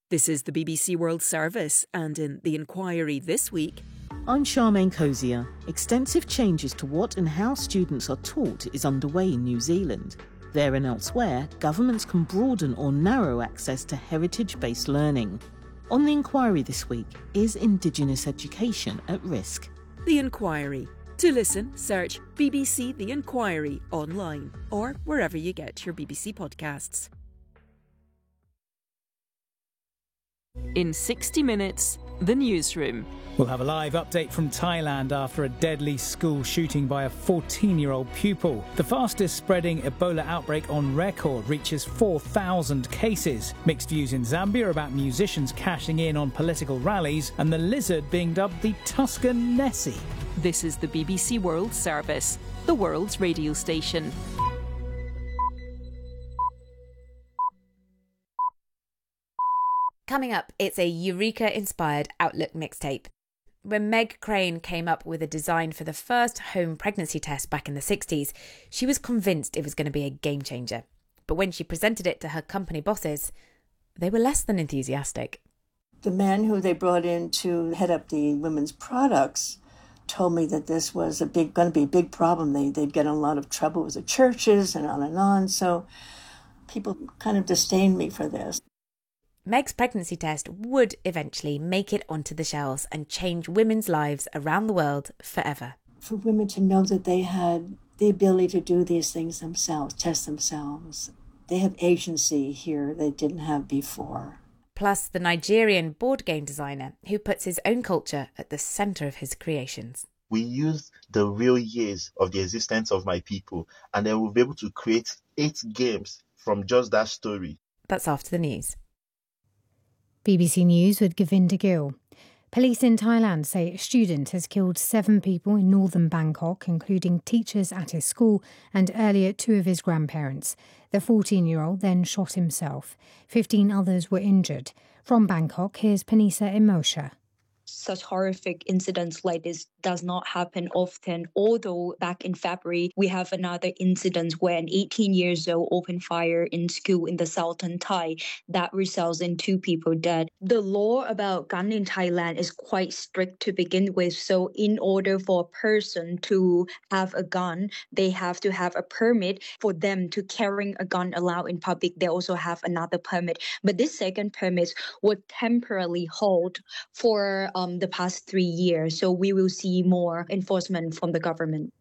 This is the BBC World Service, and in The Inquiry this week... I'm Charmaine Cozier. Extensive changes to what and how students are taught is underway in New Zealand. There and elsewhere, governments can broaden or narrow access to heritage-based learning. On The Inquiry this week, is Indigenous education at risk? The Inquiry. To listen, search BBC The Inquiry online or wherever you get your BBC podcasts. In 60 minutes, the newsroom. We'll have a live update from Thailand after a deadly school shooting by a 14-year-old pupil. The fastest spreading Ebola outbreak on record reaches 4,000 cases. Mixed views in Zambia about musicians cashing in on political rallies and the lizard being dubbed the Tuscan Nessie. This is the BBC World Service, the world's radio station. Coming up, it's a Eureka-inspired Outlook mixtape. When Meg Crane came up with a design for the first home pregnancy test back in the 60s, she was convinced it was going to be a game changer. But when she presented it to her company bosses, they were less than enthusiastic. The man who they brought in to head up the women's products told me that this was going to be a big problem. They'd get in a lot of trouble with the churches and on and on. So people kind of disdained me for this. Meg's pregnancy test would eventually make it onto the shelves and change women's lives around the world forever. For women to know that they had the ability to do these things themselves, test themselves. They have agency here they didn't have before. Plus the Nigerian board game designer who puts his own culture at the centre of his creations. We use the real years of the existence of my people, and then we'll be able to create 8 games from just that story. That's after the news. BBC News with Govinda Gill. Police in Thailand say a student has killed 7 people in northern Bangkok, including teachers at his school and earlier 2 of his grandparents. The 14-year-old then shot himself. 15 others were injured. From Bangkok, here's Panisa Imosha. Such horrific incidents like this does not happen often, although back in February, we have another incident where an 18-year-old opened fire in school in the southern Thai that results in 2 people dead. The law about gun in Thailand is quite strict to begin with, so in order for a person to have a gun, they have to have a permit. For them to carrying a gun allowed in public, they also have another permit. But this second permit would temporarily hold for the past 3 years, so we will see more enforcement from the government.